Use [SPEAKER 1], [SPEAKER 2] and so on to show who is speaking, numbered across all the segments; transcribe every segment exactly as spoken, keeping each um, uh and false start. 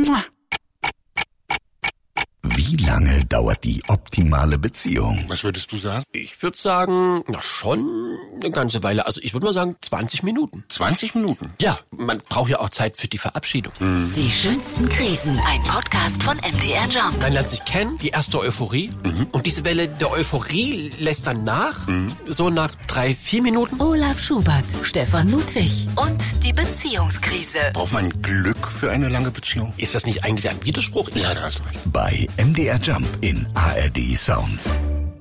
[SPEAKER 1] Wie lange dauert die optimale Beziehung?
[SPEAKER 2] Was würdest du sagen?
[SPEAKER 3] Ich würde sagen, na schon eine ganze Weile. Also ich würde mal sagen zwanzig Minuten.
[SPEAKER 2] zwanzig Minuten?
[SPEAKER 3] Ja, man braucht ja auch Zeit für die Verabschiedung.
[SPEAKER 2] Mhm.
[SPEAKER 4] Die schönsten Krisen. Ein Podcast von M D R Jump.
[SPEAKER 3] Man lernt sich kennen, die erste Euphorie. Mhm. Und diese Welle der Euphorie lässt dann nach. Mhm. So nach drei, vier Minuten.
[SPEAKER 4] Olaf Schubert, Stefan Ludwig und die Beziehungskrise.
[SPEAKER 2] Braucht man Glück für eine lange Beziehung?
[SPEAKER 3] Ist das nicht eigentlich ein Widerspruch?
[SPEAKER 2] Ja, da hast du recht.
[SPEAKER 1] Bei M D R Jump in A R D Sounds.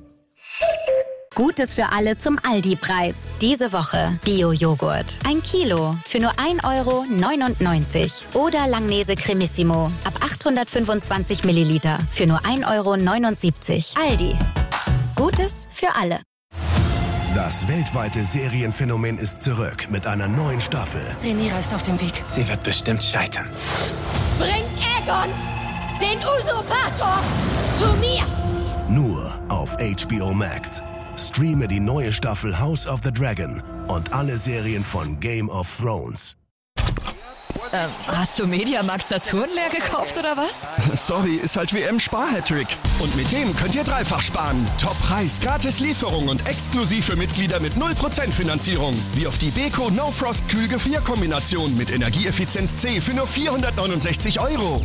[SPEAKER 5] Gutes für alle zum Aldi-Preis. Diese Woche Bio-Joghurt. Ein Kilo für nur ein Euro neunundneunzig. Oder Langnese Cremissimo ab achthundertfünfundzwanzig Milliliter für nur ein Euro neunundsiebzig. Aldi. Gutes für alle.
[SPEAKER 6] Das weltweite Serienphänomen ist zurück mit einer neuen Staffel.
[SPEAKER 7] Rhaenyra ist auf dem Weg.
[SPEAKER 8] Sie wird bestimmt scheitern.
[SPEAKER 7] Bringt Aegon, den Usurpator, zu mir!
[SPEAKER 6] Nur auf H B O Max. Streame die neue Staffel House of the Dragon und alle Serien von Game of Thrones.
[SPEAKER 9] Ähm, hast du Mediamarkt Saturn leer gekauft oder was?
[SPEAKER 10] Sorry, ist halt W M-Spar-Hattrick. Und mit dem könnt ihr dreifach sparen. Top-Preis, gratis Lieferung und exklusiv für Mitglieder mit null Prozent Finanzierung. Wie auf die Beko No Frost Kühlgefrierkombination mit Energieeffizienz C für nur vierhundertneunundsechzig Euro.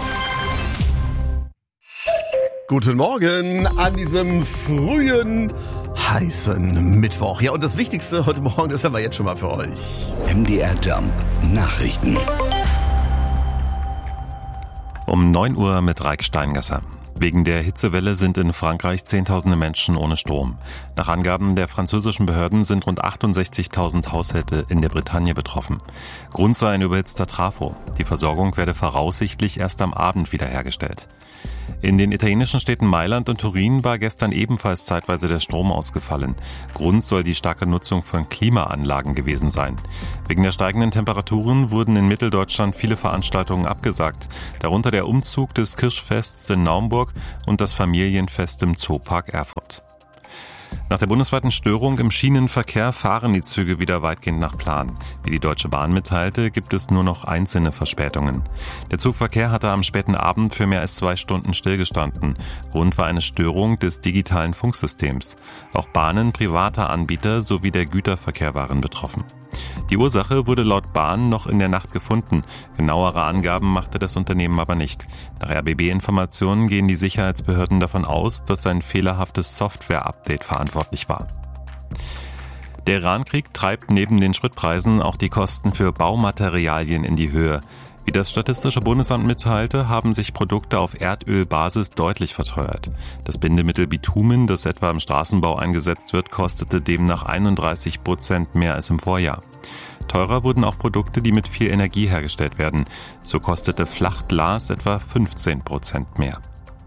[SPEAKER 11] Guten Morgen an diesem frühen, heißen Mittwoch. Ja, und das Wichtigste heute Morgen, das haben wir jetzt schon mal für euch.
[SPEAKER 1] M D R Jump Nachrichten.
[SPEAKER 12] Um neun Uhr mit Raik Steingasser. Wegen der Hitzewelle sind in Frankreich Zehntausende Menschen ohne Strom. Nach Angaben der französischen Behörden sind rund achtundsechzigtausend Haushalte in der Bretagne betroffen. Grund sei ein überhitzter Trafo. Die Versorgung werde voraussichtlich erst am Abend wiederhergestellt. In den italienischen Städten Mailand und Turin war gestern ebenfalls zeitweise der Strom ausgefallen. Grund soll die starke Nutzung von Klimaanlagen gewesen sein. Wegen der steigenden Temperaturen wurden in Mitteldeutschland viele Veranstaltungen abgesagt, darunter der Umzug des Kirschfests in Naumburg und das Familienfest im Zoopark Erfurt. Nach der bundesweiten Störung im Schienenverkehr fahren die Züge wieder weitgehend nach Plan. Wie die Deutsche Bahn mitteilte, gibt es nur noch einzelne Verspätungen. Der Zugverkehr hatte am späten Abend für mehr als zwei Stunden stillgestanden. Grund war eine Störung des digitalen Funksystems. Auch Bahnen privater Anbieter sowie der Güterverkehr waren betroffen. Die Ursache wurde laut Bahn noch in der Nacht gefunden. Genauere Angaben machte das Unternehmen aber nicht. Nach R B B-Informationen gehen die Sicherheitsbehörden davon aus, dass ein fehlerhaftes Software-Update verantwortlich war. Der Iran-Krieg treibt neben den Spritpreisen auch die Kosten für Baumaterialien in die Höhe. Wie das Statistische Bundesamt mitteilte, haben sich Produkte auf Erdölbasis deutlich verteuert. Das Bindemittel Bitumen, das etwa im Straßenbau eingesetzt wird, kostete demnach einunddreißig Prozent mehr als im Vorjahr. Teurer wurden auch Produkte, die mit viel Energie hergestellt werden. So kostete Flachglas etwa fünfzehn Prozent mehr.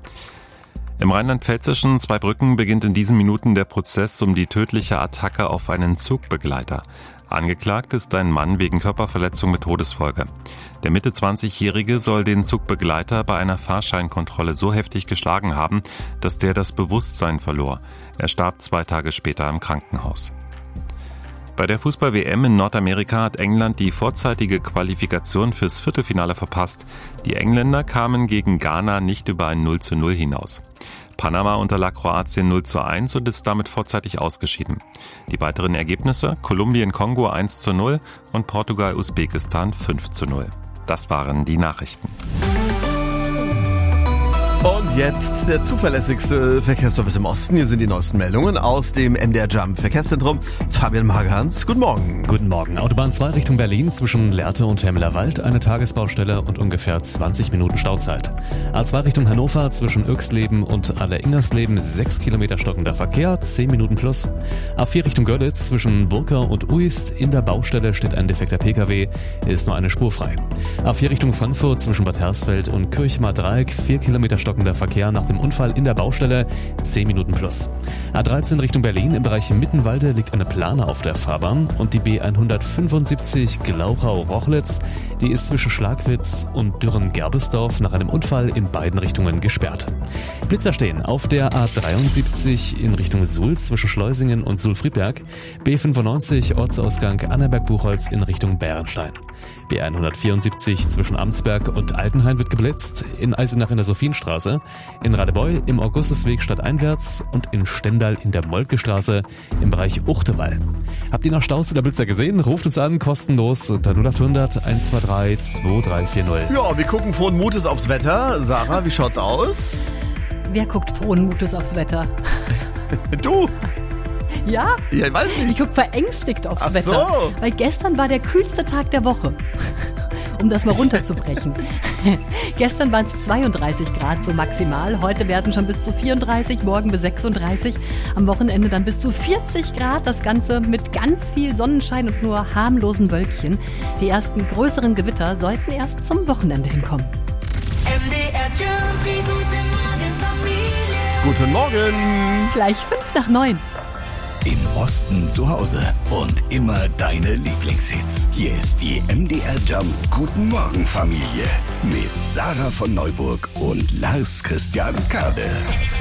[SPEAKER 12] Im rheinland-pfälzischen Zweibrücken beginnt in diesen Minuten der Prozess um die tödliche Attacke auf einen Zugbegleiter. Angeklagt ist ein Mann wegen Körperverletzung mit Todesfolge. Der Mitte zwanzigjährige soll den Zugbegleiter bei einer Fahrscheinkontrolle so heftig geschlagen haben, dass der das Bewusstsein verlor. Er starb zwei Tage später im Krankenhaus. Bei der Fußball-W M in Nordamerika hat England die vorzeitige Qualifikation fürs Viertelfinale verpasst. Die Engländer kamen gegen Ghana nicht über ein null zu null hinaus. Panama unterlag Kroatien null zu eins und ist damit vorzeitig ausgeschieden. Die weiteren Ergebnisse: Kolumbien-Kongo eins zu null und Portugal-Usbekistan fünf zu null. Das waren die Nachrichten.
[SPEAKER 11] Und jetzt der zuverlässigste Verkehrsservice im Osten. Hier sind die neuesten Meldungen aus dem M D R Jump Verkehrszentrum. Fabian Magerhans, guten Morgen.
[SPEAKER 13] Guten Morgen. Autobahn zwei Richtung Berlin zwischen Lehrte und Hemmelerwald, eine Tagesbaustelle und ungefähr zwanzig Minuten Stauzeit. A zwei Richtung Hannover zwischen Irxleben und Alleringersleben, sechs Kilometer stockender Verkehr, zehn Minuten plus. A vier Richtung Görlitz zwischen Burkau und Uist, in der Baustelle steht ein defekter Pkw, ist nur eine Spur frei. A vier Richtung Frankfurt zwischen Bad Hersfeld und Kirchmar Dreieck, vier Kilometer stockender stockender Verkehr nach dem Unfall in der Baustelle, zehn Minuten plus. A dreizehn Richtung Berlin, im Bereich Mittenwalde liegt eine Plane auf der Fahrbahn und die B hundertfünfundsiebzig Glauchau-Rochlitz, die ist zwischen Schlagwitz und Dürren-Gerbesdorf nach einem Unfall in beiden Richtungen gesperrt. Blitzer stehen auf der A dreiundsiebzig in Richtung Suhl zwischen Schleusingen und Suhl-Friedberg, B fünfundneunzig Ortsausgang Annaberg-Buchholz in Richtung Bärenstein. B hundertvierundsiebzig zwischen Amsberg und Altenhain wird geblitzt, in Eisenach in der Sophienstraße, in Radebeul im Augustusweg stadteinwärts und in Stendal in der Moltke-Straße im Bereich Uchtewall. Habt ihr noch Staus oder Blitzer gesehen? Ruft uns an, kostenlos unter null acht hundert eins zwei drei zwei drei vier null.
[SPEAKER 11] Ja, wir gucken frohen Mutes aufs Wetter. Sarah, wie schaut's aus?
[SPEAKER 8] Wer guckt frohen Mutes aufs Wetter?
[SPEAKER 11] Du!
[SPEAKER 8] Ja?
[SPEAKER 11] Ja, ich weiß nicht.
[SPEAKER 8] Ich gucke verängstigt aufs
[SPEAKER 11] Ach
[SPEAKER 8] Wetter.
[SPEAKER 11] So.
[SPEAKER 8] Weil gestern war der kühlste Tag der Woche. Um das mal runterzubrechen. Gestern waren es zweiunddreißig Grad so maximal. Heute werden schon bis zu vierunddreißig, morgen bis sechsunddreißig. Am Wochenende dann bis zu vierzig Grad. Das Ganze mit ganz viel Sonnenschein und nur harmlosen Wölkchen. Die ersten größeren Gewitter sollten erst zum Wochenende hinkommen.
[SPEAKER 14] M D R Jump, die gute Morgenfamilie.
[SPEAKER 11] Guten Morgen.
[SPEAKER 8] Gleich fünf nach neun.
[SPEAKER 1] Im Osten zu Hause und immer deine Lieblingshits. Hier ist die M D R Jump Guten Morgen Familie mit Sarah von Neuburg und Lars Christian Kade.